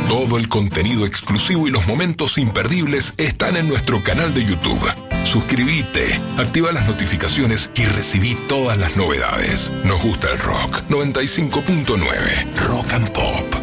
Todo el contenido exclusivo y los momentos imperdibles están en nuestro canal de YouTube. Suscríbete, activa las notificaciones y recibí todas las novedades. Nos gusta el rock. 95.9 Rock and Pop.